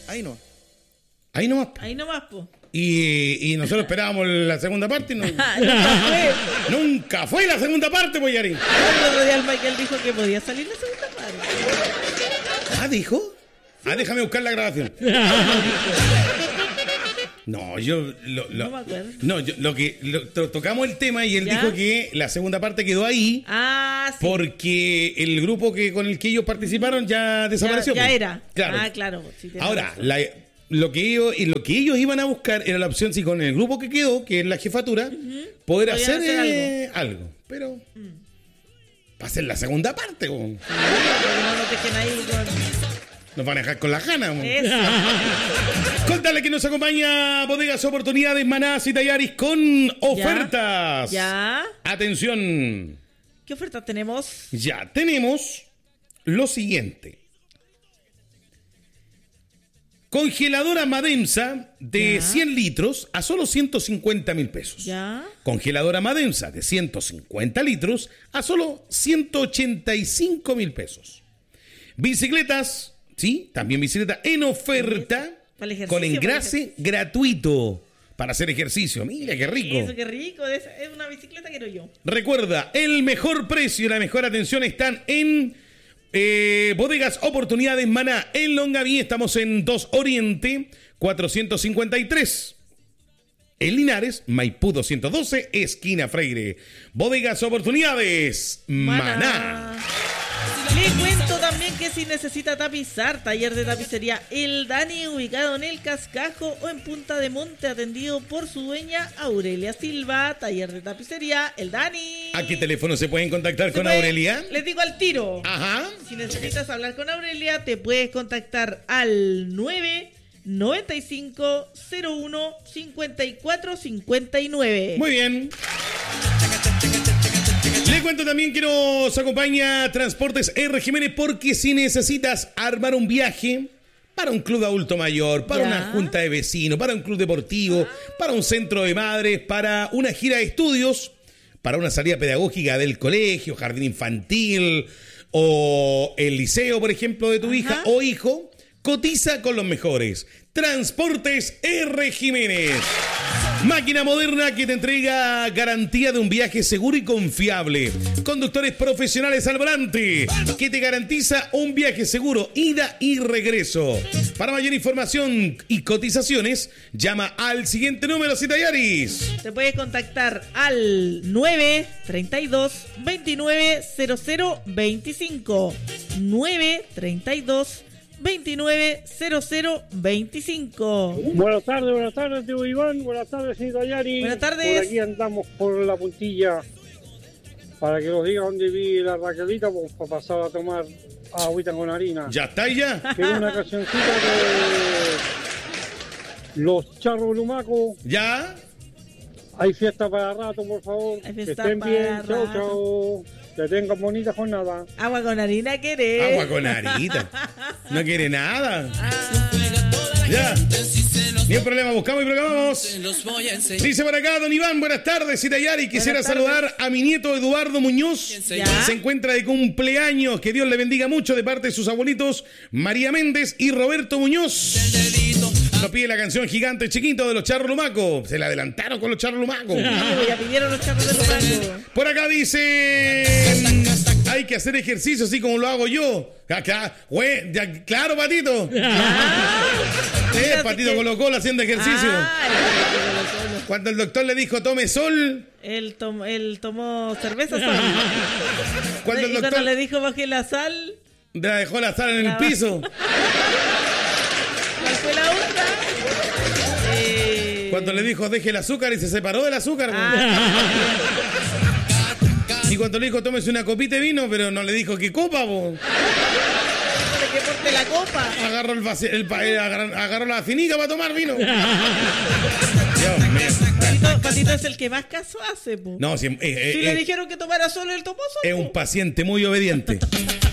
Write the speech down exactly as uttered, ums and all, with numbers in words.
Ahí no. Ahí nomás. Ahí nomás, po. Y, y nosotros esperábamos la segunda parte y no. Nunca fue. Nunca fue la segunda parte, pues, Yari. El otro día el Michael dijo que podía salir la segunda parte. Ah, ¿dijo? Ah, déjame buscar la grabación. No, yo... Lo, lo, no me acuerdo. No, yo, lo que... Lo, to, tocamos el tema y él ¿Ya? dijo que la segunda parte quedó ahí. Ah, sí. Porque el grupo que con el que ellos participaron ya desapareció. Ya, ya pues. era. Claro. Ah, claro. Sí, Ahora, la, lo, que ellos, y lo que ellos iban a buscar era la opción, si con el grupo que quedó, que es la jefatura, uh-huh. poder hacer, hacer eh, algo. algo. Pero... Mm. Va a ser la segunda parte. Sí, no nos dejen ahí con... Nos van a dejar con la jana. Contale que nos acompaña Bodegas Oportunidades, Manás y Tallaris con ofertas. ¿Ya? Atención. ¿Qué ofertas tenemos? Ya, tenemos lo siguiente. Congeladora Madensa de ¿Ya? cien litros a solo ciento cincuenta mil pesos. ¿Ya? Congeladora Madensa de ciento cincuenta litros a solo ciento ochenta y cinco mil pesos. Bicicletas, sí, también bicicleta en oferta con engrase gratuito para hacer ejercicio. Mira qué rico. Eso, qué rico. Es una bicicleta que no yo. Recuerda, el mejor precio y la mejor atención están en... Eh, Bodegas Oportunidades Maná en Longaví. Estamos en dos Oriente cuatrocientos cincuenta y tres. En Linares, Maipú doscientos doce, esquina Freire. Bodegas Oportunidades Maná. Maná. Le cuento también que si necesita tapizar, taller de tapicería El Dani, ubicado en El Cascajo o en Punta de Monte, atendido por su dueña Aurelia Silva. Taller de tapicería El Dani. ¿A qué teléfono se pueden contactar se con puede, Aurelia? Les digo al tiro. Ajá. Si necesitas hablar con Aurelia, te puedes contactar al nueve noventa y cinco cero uno cincuenta y cuatro cincuenta y nueve. Muy bien. Le cuento también que nos acompaña Transportes R. Jiménez, porque si necesitas armar un viaje para un club de adulto mayor, para ¿Ya? una junta de vecinos, para un club deportivo, ah. para un centro de madres, para una gira de estudios, para una salida pedagógica del colegio, jardín infantil o el liceo, por ejemplo, de tu Ajá. hija o hijo, cotiza con los mejores. Transportes R. Jiménez. Máquina moderna que te entrega garantía de un viaje seguro y confiable. Conductores profesionales al volante que te garantiza un viaje seguro, ida y regreso. Para mayor información y cotizaciones, llama al siguiente número, Citayaris. Te puedes contactar al nueve treinta y dos veintinueve cero cero veinticinco. nueve treinta y dos veintinueve cero cero veinticinco. Buenas tardes, buenas tardes, tío Iván. Buenas tardes, señor Yari. Buenas tardes. Por aquí andamos por la puntilla para que nos diga dónde vi la Raquelita, pues, para pasar a tomar agüita con harina. ¿Ya está ya? Que es una cancioncita de Los Charros Lumaco. ¿Ya? Hay fiesta para rato, por favor. Hay que fiesta estén para bien. rato. Chao, chao. Que tengan bonita jornada. Agua con harina querés. Agua con harina. No quiere nada. Ah. Ya. Ni un problema, buscamos y programamos. Dice por acá, don Iván, buenas tardes, Citayari. Quisiera saludar a mi nieto Eduardo Muñoz. ¿Ya? Se encuentra de cumpleaños. Que Dios le bendiga mucho de parte de sus abuelitos María Méndez y Roberto Muñoz. Nos pide la canción Gigante Chiquito de los Charros Lumaco. Se la adelantaron con los Charros Lumaco. Sí, ya pidieron los Charros de Lumaco. Por acá dice... Hay que hacer ejercicio así como lo hago yo. Acá, güey, ya, claro, Patito. Eh, Patito que... Colocó haciendo ejercicio. Ah, cuando el doctor le dijo tome sol, él, tom, él tomó cerveza sol. Cuando el doctor cuando le dijo baje la sal, la dejó la sal en la el piso. ¿Cuál fue la otra? Eh... Cuando le dijo deje el azúcar y se separó del azúcar. Ah, y cuando le dijo tómese una copita de vino, pero no le dijo qué copa, po. Que porte la copa. Agarró, el, el, el, agarró, agarró la finica para tomar vino. Dios mío. Patito, Patito es el que más caso hace, po. No, si, eh, si eh, le eh, dijeron que tomara solo, él tomó solo. Es un paciente muy obediente.